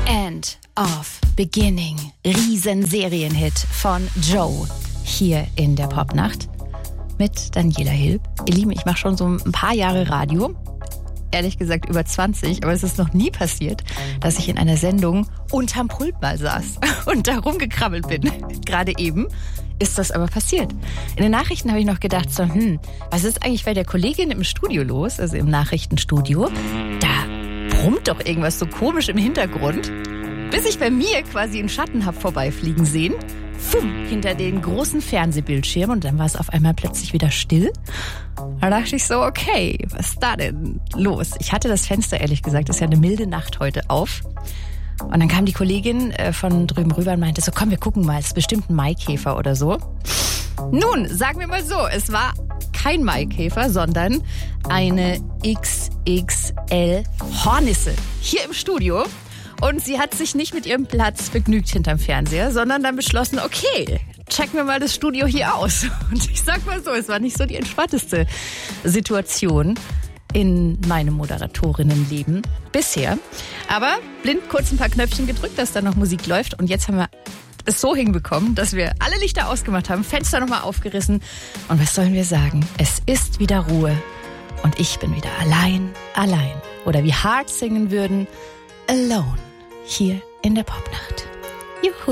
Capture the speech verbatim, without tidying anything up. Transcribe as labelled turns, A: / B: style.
A: End of Beginning. Riesenserienhit von Joe hier in der Popnacht mit Daniela Hilb. Ihr Lieben, ich mache schon so ein paar Jahre Radio. Ehrlich gesagt über zwanzig, aber es ist noch nie passiert, dass ich in einer Sendung unterm Pult mal saß und da rumgekrabbelt bin. Gerade eben ist das aber passiert. In den Nachrichten habe ich noch gedacht, so, hm, was ist eigentlich bei der Kollegin im Studio los, also im Nachrichtenstudio? Da brummt doch irgendwas so komisch im Hintergrund. Bis ich bei mir quasi einen Schatten habe vorbeifliegen sehen. Fumm, hinter den großen Fernsehbildschirmen und dann war es auf einmal plötzlich wieder still. Da dachte ich so, okay, was ist da denn los? Ich hatte das Fenster, ehrlich gesagt, ist ja eine milde Nacht heute, auf. Und dann kam die Kollegin von drüben rüber und meinte so, komm, wir gucken mal, es ist bestimmt ein Maikäfer oder so. Nun, sagen wir mal so, es war kein Maikäfer, sondern eine X X L Hornisse hier im Studio. Und sie hat sich nicht mit ihrem Platz begnügt hinterm Fernseher, sondern dann beschlossen, okay, checken wir mal das Studio hier aus. Und ich sag mal so, es war nicht so die entspannteste Situation in meinem Moderatorinnenleben bisher. Aber blind kurz ein paar Knöpfchen gedrückt, dass da noch Musik läuft. Und jetzt haben wir es so hinbekommen, dass wir alle Lichter ausgemacht haben, Fenster nochmal aufgerissen. Und was sollen wir sagen? Es ist wieder Ruhe. Und ich bin wieder allein, allein. Oder wie Hart singen würden, alone. Hier in der Popnacht. Juhu.